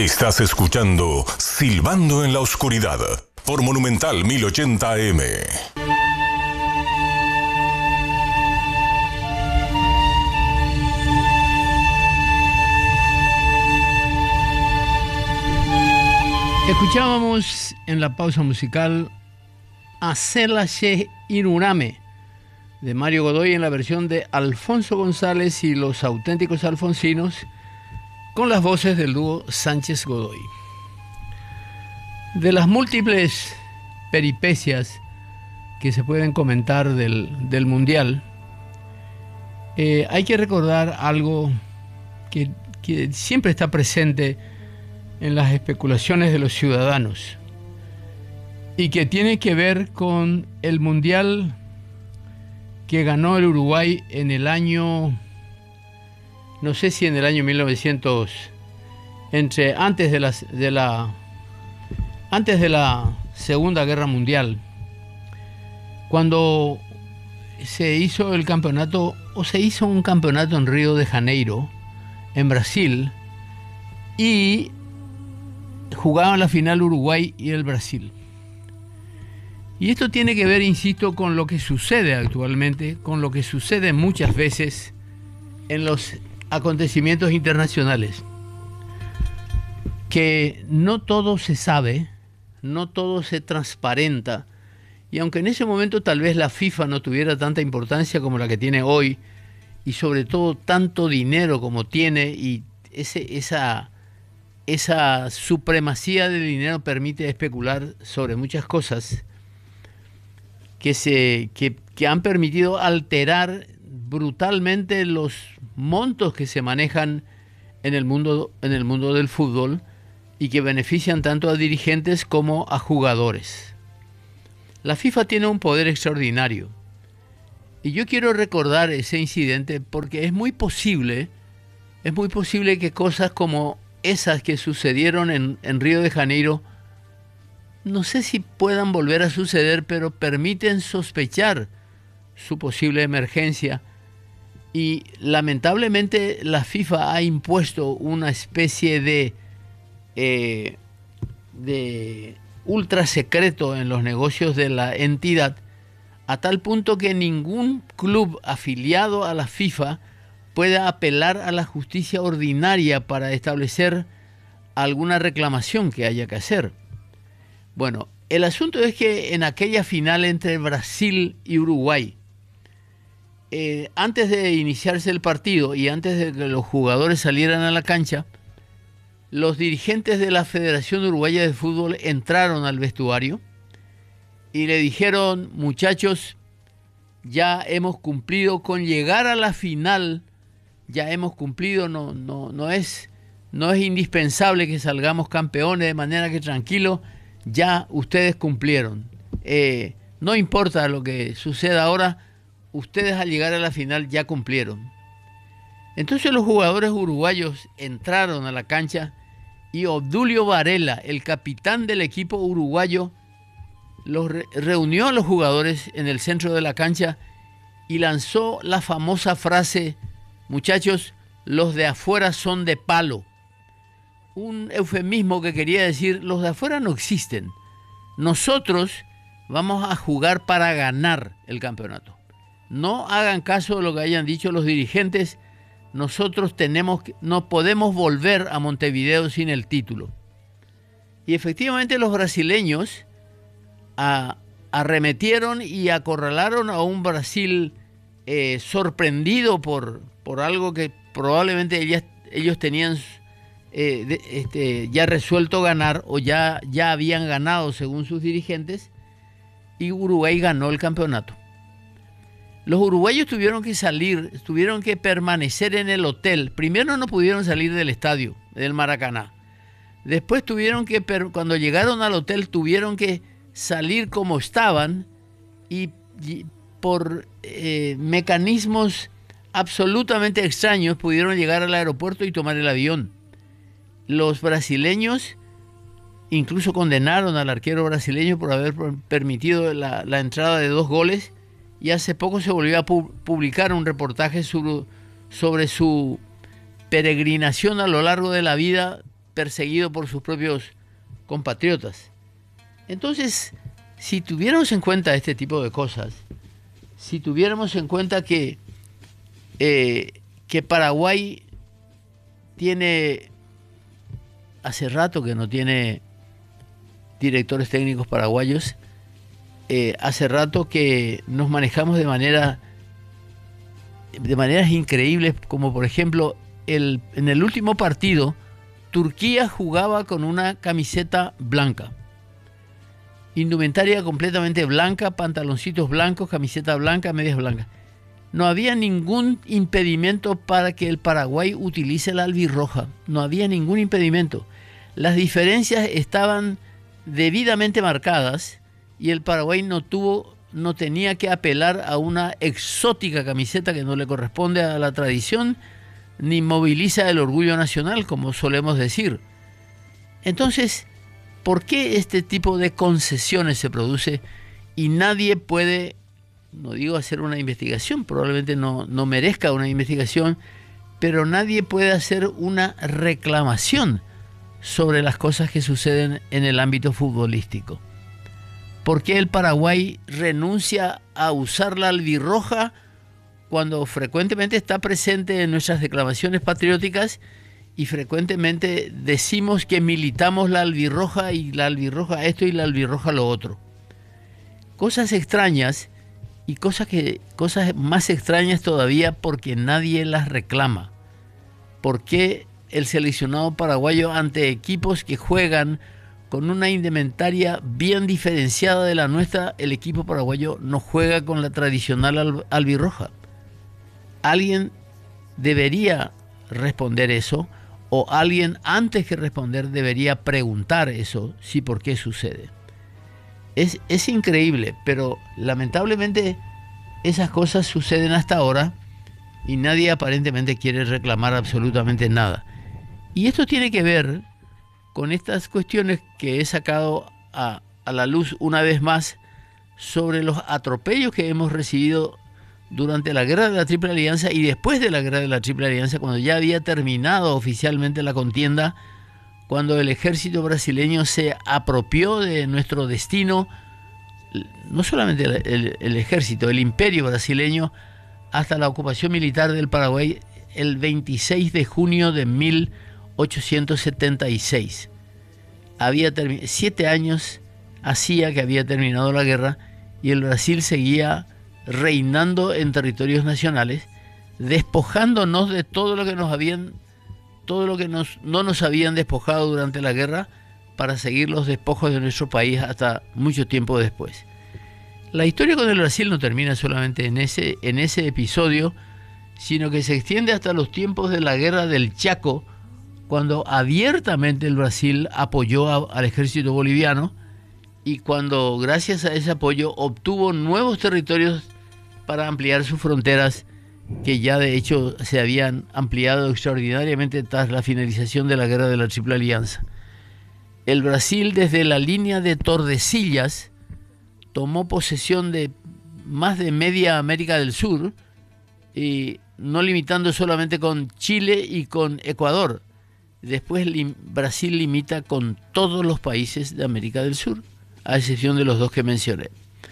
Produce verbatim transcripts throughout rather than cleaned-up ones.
Estás escuchando Silbando en la Oscuridad por Monumental mil ochenta A M. Escuchábamos en la pausa musical Hacela She Irurame de Mario Godoy en la versión de Alfonso González y los Auténticos Alfonsinos con las voces del dúo Sánchez Godoy. De las múltiples peripecias que se pueden comentar del, del Mundial, eh, hay que recordar algo que, que siempre está presente en las especulaciones de los ciudadanos y que tiene que ver con el Mundial que ganó el Uruguay en el año, no sé si en el año mil novecientos, entre antes de la, de la antes de la Segunda Guerra Mundial, cuando se hizo el campeonato, o se hizo un campeonato en Río de Janeiro, en Brasil, y jugaban la final Uruguay y el Brasil. Y esto tiene que ver, insisto, con lo que sucede actualmente, con lo que sucede muchas veces en los acontecimientos internacionales, que no todo se sabe, no todo se transparenta, y aunque en ese momento tal vez la FIFA no tuviera tanta importancia como la que tiene hoy, y sobre todo tanto dinero como tiene, y ese, esa, esa supremacía del dinero permite especular sobre muchas cosas que, se, que, que han permitido alterar brutalmente los montos que se manejan en el mundo, en el mundo del fútbol, y que benefician tanto a dirigentes como a jugadores. La FIFA tiene un poder extraordinario, y yo quiero recordar ese incidente porque es muy posible, es muy posible que cosas como esas que sucedieron en, en Río de Janeiro, no sé si puedan volver a suceder, pero permiten sospechar su posible emergencia. Y lamentablemente la FIFA ha impuesto una especie de, eh, de ultra secreto en los negocios de la entidad, a tal punto que ningún club afiliado a la FIFA pueda apelar a la justicia ordinaria para establecer alguna reclamación que haya que hacer. Bueno, el asunto es que en aquella final entre Brasil y Uruguay, Eh, antes de iniciarse el partido y antes de que los jugadores salieran a la cancha, los dirigentes de la Federación Uruguaya de Fútbol entraron al vestuario y le dijeron: muchachos, ya hemos cumplido con llegar a la final, ya hemos cumplido, no, no, no es, no es indispensable que salgamos campeones, de manera que tranquilo, ya ustedes cumplieron. Eh, no importa lo que suceda ahora, ustedes al llegar a la final ya cumplieron. Entonces los jugadores uruguayos entraron a la cancha y Obdulio Varela, el capitán del equipo uruguayo, los re- reunió a los jugadores en el centro de la cancha y lanzó la famosa frase: muchachos, los de afuera son de palo. Un eufemismo que quería decir: los de afuera no existen. Nosotros vamos a jugar para ganar el campeonato. No hagan caso de lo que hayan dicho los dirigentes. Nosotros tenemos, no podemos volver a Montevideo sin el título. Y efectivamente los brasileños a, arremetieron y acorralaron a un Brasil eh, sorprendido por, por algo que probablemente ellas, ellos tenían eh, de, este, ya resuelto ganar, o ya, ya habían ganado según sus dirigentes, y Uruguay ganó el campeonato. Los uruguayos tuvieron que salir, tuvieron que permanecer en el hotel. Primero no pudieron salir del estadio, del Maracaná. Después tuvieron que, cuando llegaron al hotel, tuvieron que salir como estaban y, y por eh, mecanismos absolutamente extraños pudieron llegar al aeropuerto y tomar el avión. Los brasileños incluso condenaron al arquero brasileño por haber permitido la, la entrada de dos goles. Y hace poco se volvió a pu- publicar un reportaje sobre, sobre su peregrinación a lo largo de la vida perseguido por sus propios compatriotas. Entonces, si tuviéramos en cuenta este tipo de cosas, si tuviéramos en cuenta que, eh, que Paraguay tiene, hace rato que no tiene directores técnicos paraguayos, eh, hace rato que nos manejamos de manera de maneras increíbles, como por ejemplo el, en el último partido Turquía jugaba con una camiseta blanca, indumentaria completamente blanca, pantaloncitos blancos, camiseta blanca, medias blancas. No había ningún impedimento para que el Paraguay utilice la albirroja, no había ningún impedimento. Las diferencias estaban debidamente marcadas y el Paraguay no tuvo, no tenía que apelar a una exótica camiseta que no le corresponde a la tradición ni moviliza el orgullo nacional, como solemos decir. Entonces, ¿por qué este tipo de concesiones se produce y nadie puede, no digo hacer una investigación, probablemente no, no merezca una investigación, pero nadie puede hacer una reclamación sobre las cosas que suceden en el ámbito futbolístico? ¿Por qué el Paraguay renuncia a usar la albirroja cuando frecuentemente está presente en nuestras declamaciones patrióticas y frecuentemente decimos que militamos la albirroja y la albirroja esto y la albirroja lo otro? Cosas extrañas y cosas, que, cosas más extrañas todavía porque nadie las reclama. ¿Por qué el seleccionado paraguayo ante equipos que juegan con una indumentaria bien diferenciada de la nuestra, el equipo paraguayo no juega con la tradicional albirroja? Alguien debería responder eso, o alguien antes que responder debería preguntar eso, sí, por qué sucede. Es, es increíble, pero lamentablemente esas cosas suceden hasta ahora y nadie aparentemente quiere reclamar absolutamente nada. Y esto tiene que ver con estas cuestiones que he sacado a, a la luz una vez más sobre los atropellos que hemos recibido durante la Guerra de la Triple Alianza y después de la Guerra de la Triple Alianza, cuando ya había terminado oficialmente la contienda, cuando el ejército brasileño se apropió de nuestro destino, no solamente el, el, el ejército, el imperio brasileño, hasta la ocupación militar del Paraguay el veintiséis de junio de mil ochocientos setenta y seis. Había siete años hacía que había terminado la guerra y el Brasil seguía reinando en territorios nacionales, despojándonos de todo lo que nos habían, todo lo que nos, no nos habían despojado durante la guerra, para seguir los despojos de nuestro país hasta mucho tiempo después. La historia con el Brasil no termina solamente en ese, en ese episodio, sino que se extiende hasta los tiempos de la Guerra del Chaco, cuando abiertamente el Brasil apoyó a, al ejército boliviano y cuando gracias a ese apoyo obtuvo nuevos territorios para ampliar sus fronteras, que ya de hecho se habían ampliado extraordinariamente tras la finalización de la Guerra de la Triple Alianza. El Brasil, desde la línea de Tordesillas, tomó posesión de más de media América del Sur, y no limitando solamente con Chile y con Ecuador. Después lim- Brasil limita con todos los países de América del Sur, a excepción de los dos que mencioné.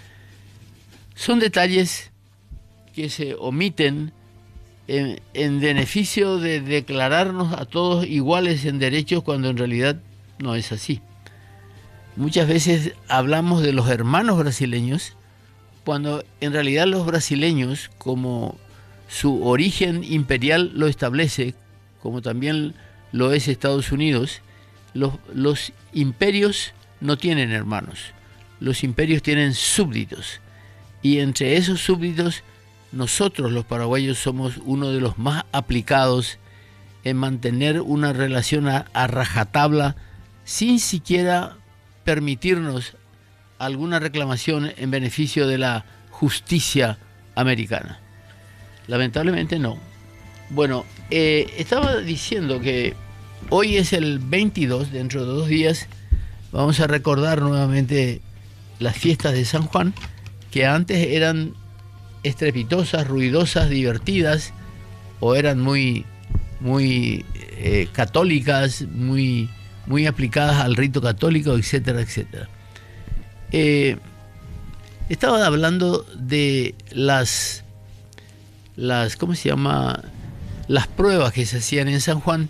Son detalles que se omiten en, en beneficio de declararnos a todos iguales en derechos, cuando en realidad no es así. Muchas veces hablamos de los hermanos brasileños, cuando en realidad los brasileños, como su origen imperial lo establece, como también lo es Estados Unidos, los, los imperios no tienen hermanos, los imperios tienen súbditos, y entre esos súbditos nosotros los paraguayos somos uno de los más aplicados en mantener una relación a, a rajatabla, sin siquiera permitirnos alguna reclamación en beneficio de la justicia americana. Lamentablemente no. Bueno, eh, estaba diciendo que hoy es el veintidós, dentro de dos días vamos a recordar nuevamente las fiestas de San Juan, que antes eran estrepitosas, ruidosas, divertidas, o eran muy, muy eh, católicas, muy muy aplicadas al rito católico, etcétera, etcétera. Eh, estaba hablando de las, las, ¿cómo se llama? Las pruebas que se hacían en San Juan,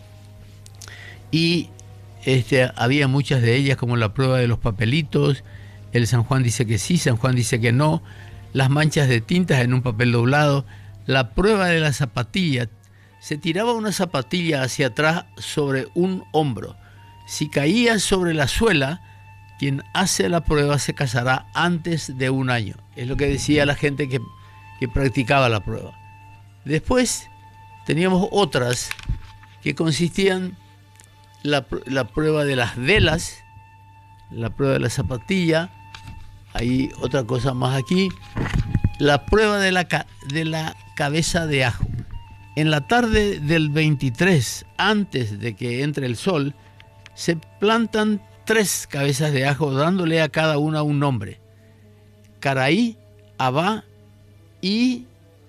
y este, había muchas de ellas, como la prueba de los papelitos. El San Juan dice que sí, San Juan dice que no, las manchas de tintas en un papel doblado, la prueba de la zapatilla. Se tiraba una zapatilla hacia atrás sobre un hombro. Si caía sobre la suela, quien hace la prueba se casará antes de un año. Es lo que decía la gente que, que practicaba la prueba. Después teníamos otras que consistían la, la prueba de las velas, la prueba de la zapatilla. Hay otra cosa más aquí, la prueba de la, de la cabeza de ajo. En la tarde del veintitrés, antes de que entre el sol, se plantan tres cabezas de ajo, dándole a cada una un nombre: Caraí, Abá y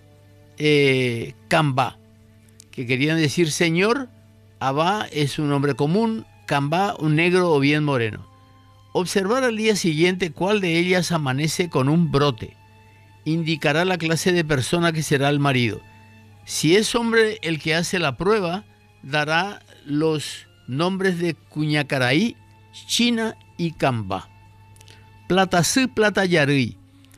eh, Cambá, que querían decir señor. Abá es un nombre común, Cambá un negro o bien moreno. Observar al día siguiente cuál de ellas amanece con un brote. Indicará la clase de persona que será el marido. Si es hombre el que hace la prueba, dará los nombres de Cuñacaraí, China y Cambá. Platasí, Platayarí.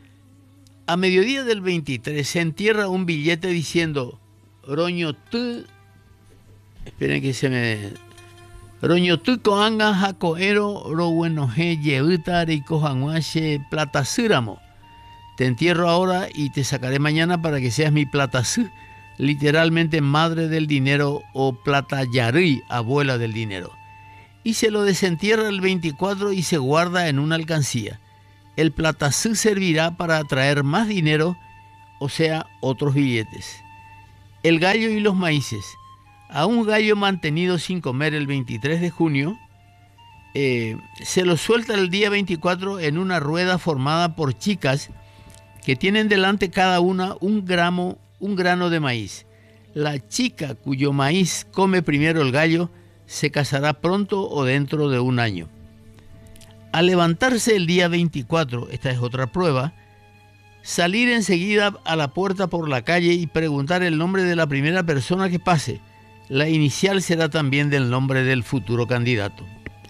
A mediodía del veintitrés se entierra un billete diciendo Roñotú. Esperen que se me... Roñotuco anga jacoero ro buenoje yeutari cojanuache platasíramo. Te entierro ahora y te sacaré mañana para que seas mi platasí, literalmente madre del dinero, o platayarí, abuela del dinero. Y se lo desentierra el veinticuatro y se guarda en una alcancía. El platasí servirá para atraer más dinero, o sea, otros billetes. El gallo y los maíces. A un gallo mantenido sin comer el veintitrés de junio, eh, se lo suelta el día veinticuatro en una rueda formada por chicas que tienen delante cada una un gramo, un grano de maíz. La chica cuyo maíz come primero el gallo se casará pronto o dentro de un año. Al levantarse el día veinticuatro, esta es otra prueba, salir enseguida a la puerta por la calle y preguntar el nombre de la primera persona que pase. La inicial será también del nombre del futuro candidato.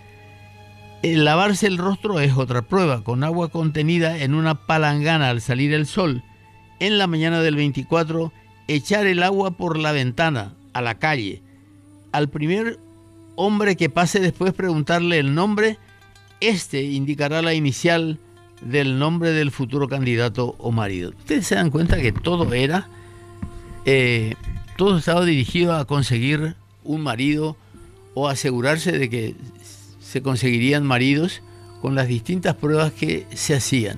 El lavarse el rostro es otra prueba, con agua contenida en una palangana al salir el sol. En la mañana del veinticuatro, echar el agua por la ventana, a la calle. Al primer hombre que pase después preguntarle el nombre, este indicará la inicial del nombre del futuro candidato o marido. Ustedes se dan cuenta que todo era... Eh, Todo estaba dirigido a conseguir un marido o asegurarse de que se conseguirían maridos con las distintas pruebas que se hacían.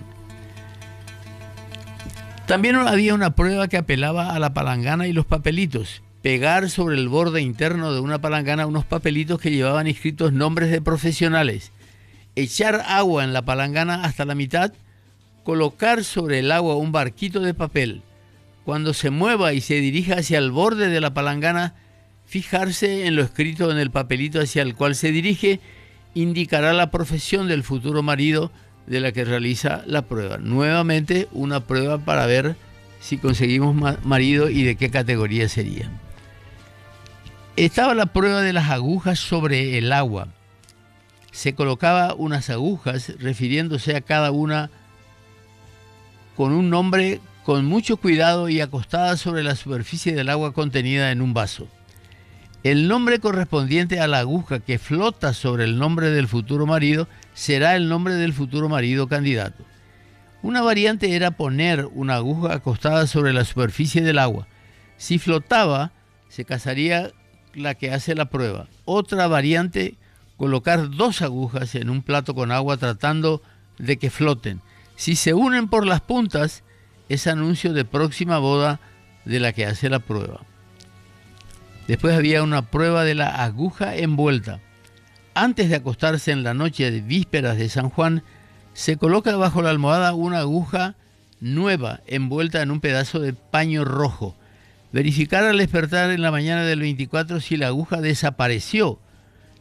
También había una prueba que apelaba a la palangana y los papelitos. Pegar sobre el borde interno de una palangana unos papelitos que llevaban inscritos nombres de profesionales. Echar agua en la palangana hasta la mitad. Colocar sobre el agua un barquito de papel. Cuando se mueva y se dirija hacia el borde de la palangana, fijarse en lo escrito en el papelito hacia el cual se dirige, indicará la profesión del futuro marido de la que realiza la prueba. Nuevamente, una prueba para ver si conseguimos marido y de qué categoría sería. Estaba la prueba de las agujas sobre el agua. Se colocaba unas agujas refiriéndose a cada una con un nombre con mucho cuidado y acostada sobre la superficie del agua contenida en un vaso. El nombre correspondiente a la aguja que flota sobre el nombre del futuro marido será el nombre del futuro marido candidato. Una variante era poner una aguja acostada sobre la superficie del agua. Si flotaba, se casaría la que hace la prueba. Otra variante, colocar dos agujas en un plato con agua tratando de que floten. Si se unen por las puntas, es anuncio de próxima boda de la que hace la prueba. Después había una prueba de la aguja envuelta. Antes de acostarse en la noche de vísperas de San Juan, se coloca bajo la almohada una aguja nueva envuelta en un pedazo de paño rojo. Verificar al despertar en la mañana del veinticuatro si la aguja desapareció.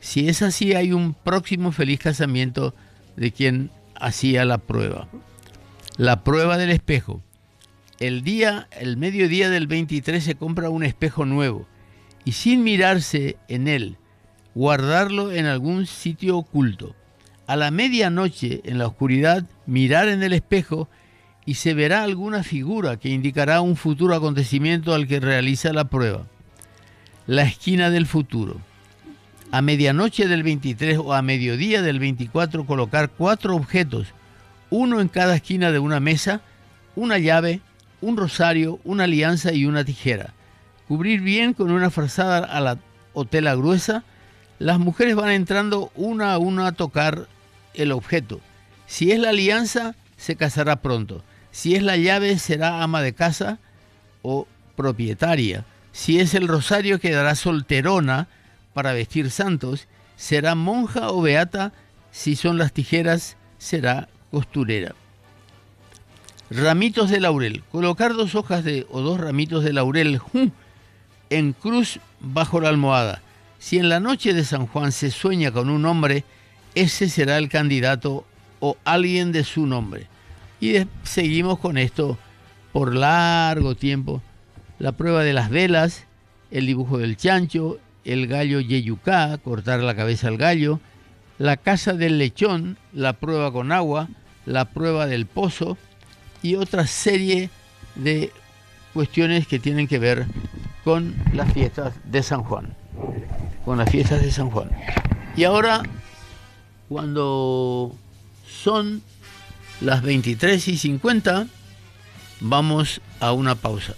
Si es así, hay un próximo feliz casamiento de quien hacía la prueba. La prueba del espejo. El día, el mediodía del veintitrés se compra un espejo nuevo y sin mirarse en él, guardarlo en algún sitio oculto. A la medianoche, en la oscuridad, mirar en el espejo y se verá alguna figura que indicará un futuro acontecimiento al que realiza la prueba. La esquina del futuro. A medianoche del veintitrés o a mediodía del veinticuatro colocar cuatro objetos, uno en cada esquina de una mesa, una llave, un rosario, una alianza y una tijera. Cubrir bien con una frazada a la, o tela gruesa. Las mujeres van entrando una a una a tocar el objeto. Si es la alianza, se casará pronto. Si es la llave, será ama de casa o propietaria. Si es el rosario, quedará solterona para vestir santos. Será monja o beata. Si son las tijeras, será costurera. Ramitos de laurel. Colocar dos hojas de o dos ramitos de laurel ¡uh! en cruz bajo la almohada. Si en la noche de San Juan se sueña con un hombre, ese será el candidato o alguien de su nombre. Y de, seguimos con esto por largo tiempo. La prueba de las velas, el dibujo del chancho, el gallo yeyucá, cortar la cabeza al gallo, la casa del lechón, la prueba con agua, la prueba del pozo y otra serie de cuestiones que tienen que ver con las fiestas de San Juan. Con las fiestas de San Juan. Y ahora, cuando son las veintitrés y cincuenta, vamos a una pausa.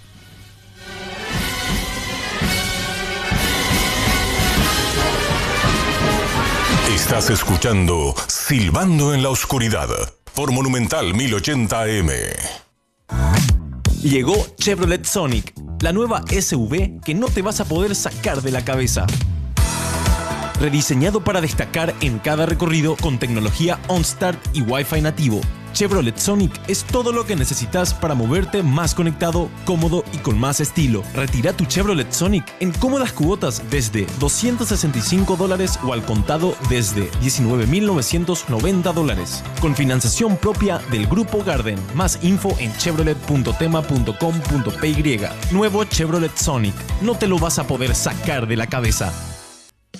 Estás escuchando Silbando en la Oscuridad por Monumental mil ochenta A M. Llegó Chevrolet Sonic, la nueva S U V que no te vas a poder sacar de la cabeza. Rediseñado para destacar en cada recorrido con tecnología OnStart y Wi-Fi nativo, Chevrolet Sonic es todo lo que necesitas para moverte más conectado, cómodo y con más estilo. Retira tu Chevrolet Sonic en cómodas cuotas desde doscientos sesenta y cinco dólares o al contado desde diecinueve mil novecientos noventa dólares. Con financiación propia del Grupo Garden. Más info en chevrolet punto tema punto com punto p y. Nuevo Chevrolet Sonic. No te lo vas a poder sacar de la cabeza.